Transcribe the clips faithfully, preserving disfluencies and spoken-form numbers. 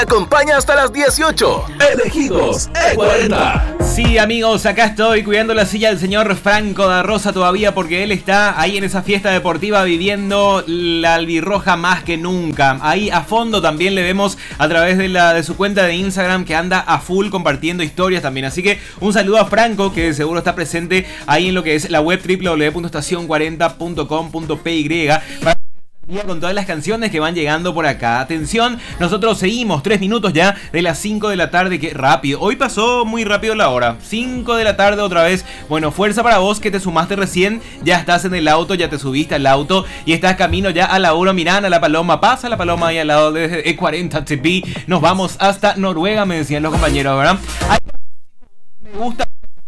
Acompaña hasta las dieciocho. Elegidos E cuarenta. Sí, amigos, acá estoy cuidando la silla del señor Franco da Rosa todavía porque él está ahí en esa fiesta deportiva viviendo la albirroja más que nunca. Ahí a fondo también le vemos a través de, la, de su cuenta de Instagram que anda a full compartiendo historias también. Así que un saludo a Franco, que seguro está presente ahí en lo que es la web doble u doble u doble u punto estación cuarenta punto com punto pe y para con todas las canciones que van llegando por acá. Atención, nosotros seguimos tres minutos ya de las cinco de la tarde. Que rápido, hoy pasó muy rápido la hora. cinco de la tarde otra vez. Bueno, fuerza para vos que te sumaste recién. Ya estás en el auto, ya te subiste al auto y estás camino ya a la Uro Mirán, a la Paloma. Pasa la Paloma ahí al lado de E cuarenta T P. Nos vamos hasta Noruega, me decían los compañeros, ¿verdad? Ahí me gusta.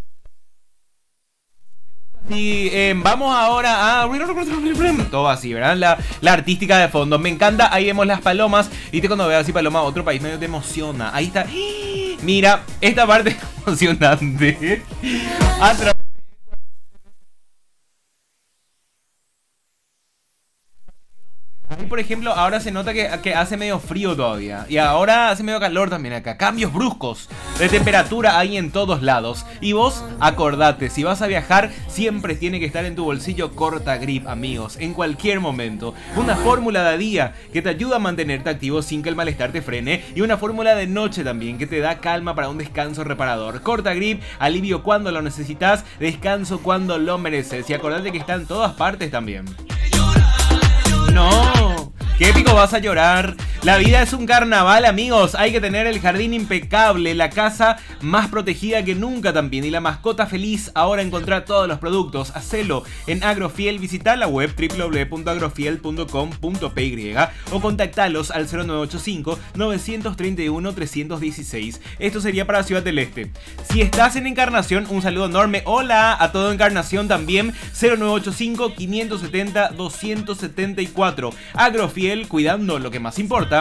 Y eh, vamos ahora a todo así, ¿verdad? La, la artística de fondo. Me encanta, ahí vemos las palomas. Y te cuando veas así paloma a otro país medio te emociona. Ahí está. Mira, esta parte es emocionante. A través Ahí, por ejemplo, ahora se nota que, que hace medio frío todavía. Y ahora hace medio calor también acá. Cambios bruscos de temperatura hay en todos lados. Y vos, acordate, si vas a viajar, siempre tiene que estar en tu bolsillo Cortagrip, amigos. En cualquier momento. Una fórmula de día que te ayuda a mantenerte activo sin que el malestar te frene. Y una fórmula de noche también que te da calma para un descanso reparador. Cortagrip, alivio cuando lo necesitas, descanso cuando lo mereces. Y acordate que está en todas partes también. No, qué épico, vas a llorar. La vida es un carnaval, amigos. Hay que tener el jardín impecable, la casa más protegida que nunca también y la mascota feliz. Ahora encontrar todos los productos, hacelo en Agrofiel. Visita la web doble u doble u doble u punto agrofiel punto com punto pe y o contactalos al cero nueve ocho cinco, nueve tres uno, tres uno seis. Esto sería para Ciudad del Este. Si estás en Encarnación, un saludo enorme. Hola a todo Encarnación también. cero nueve ocho cinco, quinientos setenta, doscientos setenta y cuatro. Agrofiel, cuidando lo que más importa.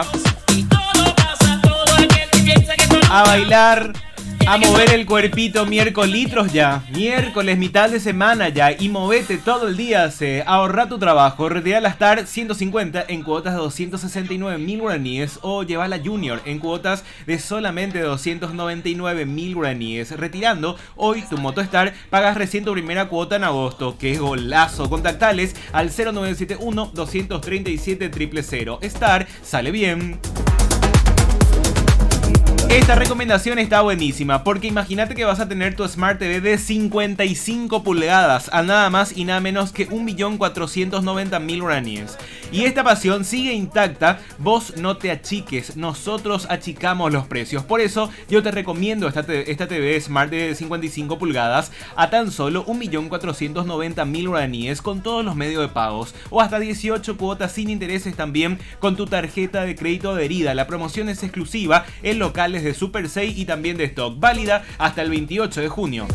A bailar, a mover el cuerpito, miércoles ya, miércoles, mitad de semana ya, y movete todo el día, se ahorra tu trabajo, retira la Star ciento cincuenta en cuotas de doscientos sesenta y nueve mil guaraníes o lleva la Junior en cuotas de solamente doscientos noventa y nueve mil guaraníes. Retirando hoy tu Moto Star, pagas recién tu primera cuota en agosto. ¡Qué golazo! Contactales al cero nueve siete uno, dos tres siete, cero cero cero. Star sale bien. Esta recomendación está buenísima porque imagínate que vas a tener tu Smart T V de cincuenta y cinco pulgadas a nada más y nada menos que un millón cuatrocientos noventa mil guaraníes. Y esta pasión sigue intacta, vos no te achiques, nosotros achicamos los precios. Por eso yo te recomiendo esta, esta T V Smart de cincuenta y cinco pulgadas a tan solo un millón cuatrocientos noventa mil guaraníes con todos los medios de pagos o hasta dieciocho cuotas sin intereses también con tu tarjeta de crédito adherida. La promoción es exclusiva en locales de Super seis y también de stock, válida hasta el veintiocho de junio.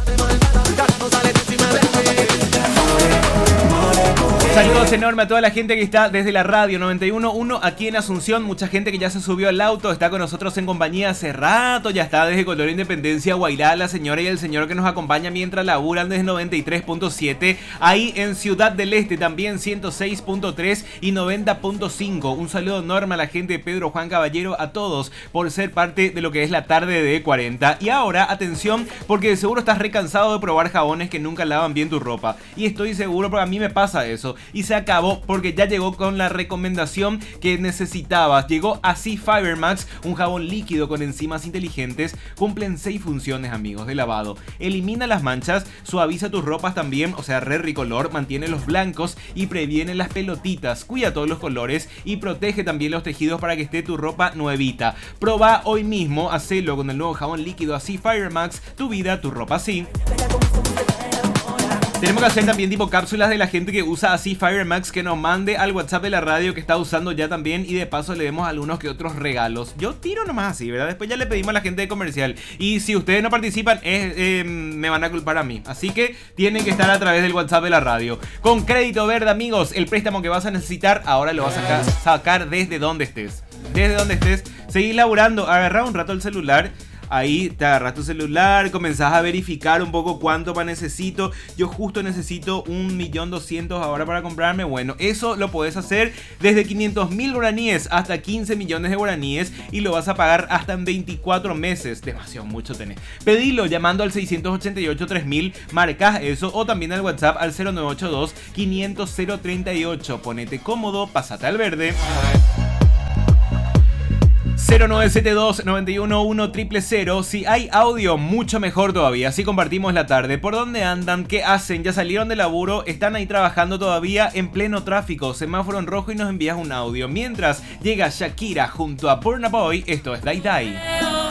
Saludos enormes a toda la gente que está desde la radio noventa y uno punto uno aquí en Asunción. Mucha gente que ya se subió al auto, está con nosotros en compañía hace rato. Ya está desde Color Independencia, Guairá, la señora y el señor que nos acompaña mientras laburan desde noventa y tres punto siete. Ahí en Ciudad del Este también ciento seis punto tres y noventa punto cinco. Un saludo enorme a la gente de Pedro Juan Caballero, a todos por ser parte de lo que es la tarde de E cuarenta. Y ahora, atención, porque de seguro estás recansado de probar jabones que nunca lavan bien tu ropa. Y estoy seguro, porque a mí me pasa eso. Y se acabó porque ya llegó con la recomendación que necesitabas. Llegó así Fibermax, un jabón líquido con enzimas inteligentes. Cumplen seis funciones, amigos, de lavado. Elimina las manchas, suaviza tus ropas también, o sea, re ricolor, mantiene los blancos y previene las pelotitas. Cuida todos los colores y protege también los tejidos para que esté tu ropa nuevita. Proba hoy mismo, hacelo con el nuevo jabón líquido así Fibermax. Tu vida, tu ropa así. Tenemos que hacer también tipo cápsulas de la gente que usa así Fibermax, que nos mande al WhatsApp de la radio que está usando ya también, y de paso le demos algunos que otros regalos. Yo tiro nomás así, ¿verdad? Después ya le pedimos a la gente de comercial. Y si ustedes no participan, eh, eh, me van a culpar a mí. Así que tienen que estar a través del WhatsApp de la radio. Con Crédito Verde, amigos, el préstamo que vas a necesitar ahora lo vas a sacar, sacar desde donde estés. Desde donde estés, seguir laburando, agarrar un rato el celular. Ahí te agarras tu celular, comenzás a verificar un poco cuánto pa necesito. Yo justo necesito un millón doscientos ahora para comprarme. Bueno, eso lo puedes hacer desde quinientos mil guaraníes hasta quince millones de guaraníes y lo vas a pagar hasta en veinticuatro meses. Demasiado mucho tenés. Pedilo llamando al seiscientos ochenta y ocho tres mil, marcas eso, o también al WhatsApp al cero nueve ocho dos quinientos cero treinta y ocho. Ponete cómodo, pasate al verde. cero nueve siete dos nueve uno uno cero cero cero. Si hay audio, mucho mejor todavía. Así compartimos la tarde. ¿Por dónde andan? ¿Qué hacen? ¿Ya salieron de laburo? ¿Están ahí trabajando todavía en pleno tráfico? Semáforo en rojo y nos envías un audio. Mientras llega Shakira junto a Burna Boy, esto es Die Die.